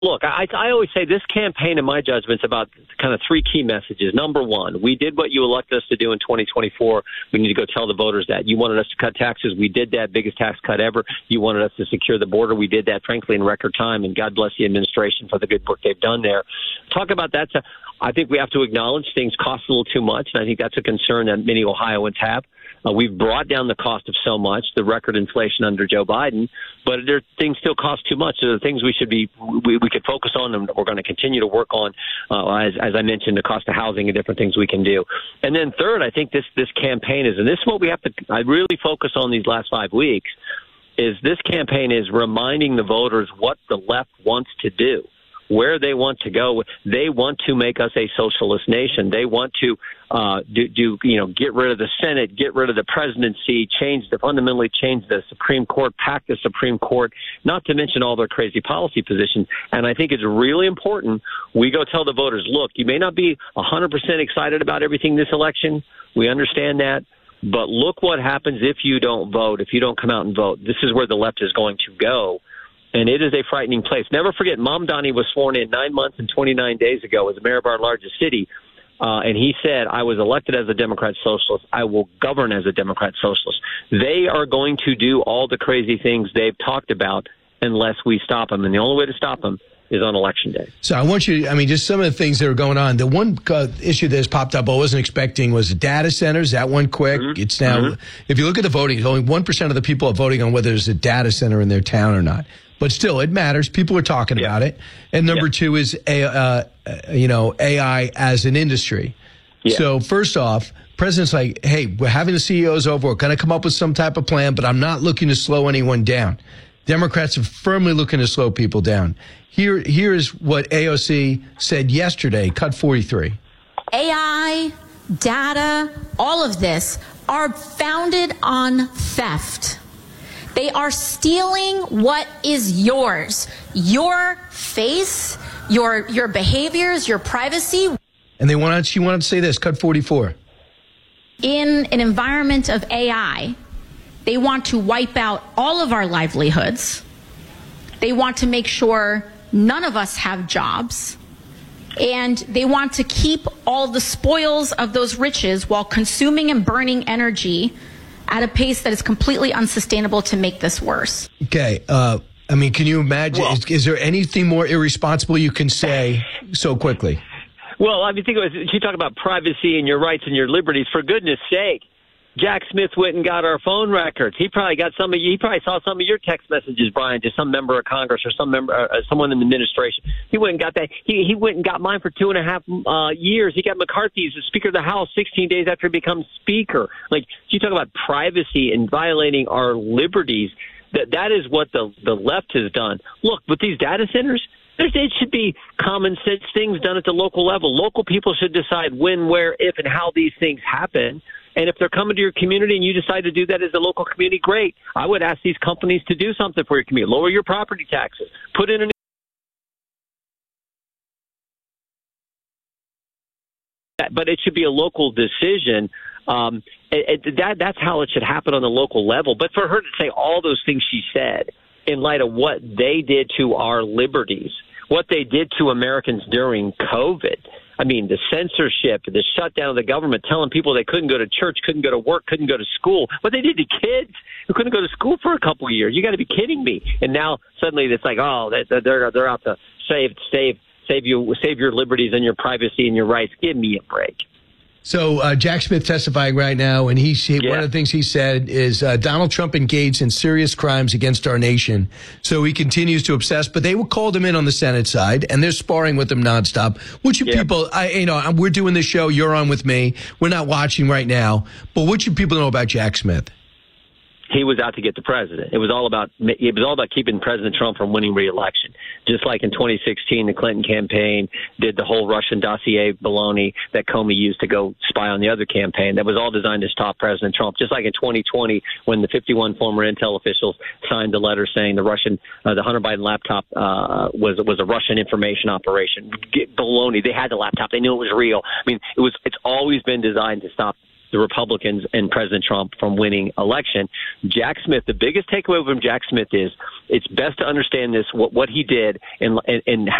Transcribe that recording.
Look, I always say this campaign, in my judgment, is about kind of three key messages. Number one, we did what you elected us to do in 2024. We need to go tell the voters that. You wanted us to cut taxes. We did that, biggest tax cut ever. You wanted us to secure the border. We did that, frankly, in record time, and God bless the administration for the good work they've done there. Talk about that. I think we have to acknowledge things cost a little too much, and I think that's a concern that many Ohioans have. We've brought down the cost of so much, the record inflation under Joe Biden, but things still cost too much. So the things we could focus on, and we're going to continue to work on, as I mentioned, the cost of housing and different things we can do. And then third, I think this campaign is, and this is what we have to I really focus on these last 5 weeks, is this campaign is reminding the voters what the left wants to do, where they want to go. They want to make us a socialist nation. They want to get rid of the Senate, get rid of the presidency, fundamentally change the Supreme Court, pack the Supreme Court, not to mention all their crazy policy positions. And I think it's really important we go tell the voters, look, you may not be 100% excited about everything this election. We understand that. But look what happens if you don't vote, if you don't come out and vote. This is where the left is going to go. And it is a frightening place. Never forget, Mamdani was sworn in 9 months and 29 days ago as the mayor of our largest city. And he said, I was elected as a Democrat socialist. I will govern as a Democrat socialist. They are going to do all the crazy things they've talked about unless we stop them. And the only way to stop them is on Election Day. So I want you, just some of the things that are going on. The one issue that has popped up I wasn't expecting was data centers. That one quick. Mm-hmm. It's now, if you look at the voting, only 1% of the people are voting on whether there's a data center in their town or not. But still, it matters. People are talking about it. And number two is, AI as an industry. Yeah. So first off, President's like, hey, we're having the CEOs over. We're going to come up with some type of plan, but I'm not looking to slow anyone down. Democrats are firmly looking to slow people down. Here is what AOC said yesterday, cut 43. AI, data, all of this are founded on theft. They are stealing what is yours, your face, your behaviors, your privacy. And she wanted to say this, cut 44. In an environment of AI, they want to wipe out all of our livelihoods. They want to make sure none of us have jobs. And they want to keep all the spoils of those riches while consuming and burning energy at a pace that is completely unsustainable to make this worse. Okay. Can you imagine? Well, is there anything more irresponsible you can say so quickly? Well, you talk about privacy and your rights and your liberties. For goodness sake, Jack Smith went and got our phone records. He probably saw some of your text messages, Brian, to some member of Congress or someone in the administration. He went and got that. He went and got mine for 2.5 years. He got McCarthy's as Speaker of the House 16 days after he becomes Speaker. Like, you talk about privacy and violating our liberties. That is what the left has done. Look, with these data centers, it should be common sense things done at the local level. Local people should decide when, where, if, and how these things happen. And if they're coming to your community and you decide to do that as a local community, great. I would ask these companies to do something for your community. Lower your property taxes. Put in but it should be a local decision. That's how it should happen on the local level. But for her to say all those things she said in light of what they did to our liberties, what they did to Americans during COVID, the censorship, the shutdown of the government, telling people they couldn't go to church, couldn't go to work, couldn't go to school. What they did to kids who couldn't go to school for a couple of years. You got to be kidding me. And now suddenly it's like, they're out to save your liberties and your privacy and your rights. Give me a break. So Jack Smith testifying right now, and one of the things he said is Donald Trump engaged in serious crimes against our nation. So he continues to obsess, but they called him in on the Senate side, and they're sparring with him nonstop. What should people? We're doing this show. You're on with me. We're not watching right now, but what should people know about Jack Smith? He was out to get the president. It was all about keeping President Trump from winning re-election. Just like in 2016, the Clinton campaign did the whole Russian dossier baloney that Comey used to go spy on the other campaign. That was all designed to stop President Trump. Just like in 2020, when the 51 former intel officials signed the letter saying the Hunter Biden laptop was a Russian information operation. Baloney. They had the laptop. They knew it was real. It's always been designed to stop the Republicans and President Trump from winning election. Jack Smith, the biggest takeaway from Jack Smith is it's best to understand this, what he did and